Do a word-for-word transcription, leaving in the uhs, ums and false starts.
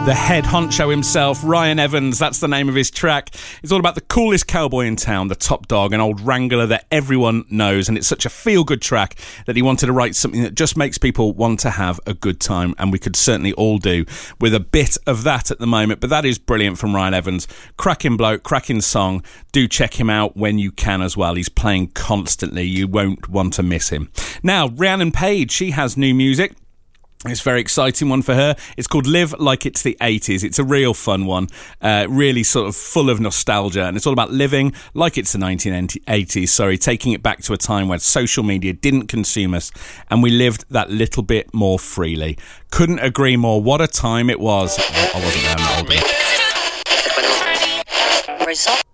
The head honcho himself, Ryan Evans, that's the name of his track. It's all about the coolest cowboy in town, the top dog, an old wrangler that everyone knows, and it's such a feel-good track that he wanted to write something that just makes people want to have a good time, and we could certainly all do with a bit of that at the moment. But that is brilliant from Ryan Evans. Cracking bloke, cracking song. Do check him out when you can as well. He's playing constantly. You won't want to miss him. Now, Rhiannon Page, she has new music. It's a very exciting one for her. It's called Live Like It's the eighties. It's a real fun one, uh, really sort of full of nostalgia, and it's all about living like it's the nineteen eighties, sorry, taking it back to a time where social media didn't consume us and we lived that little bit more freely. Couldn't agree more. What a time it was. I wasn't there, I'm not old enough.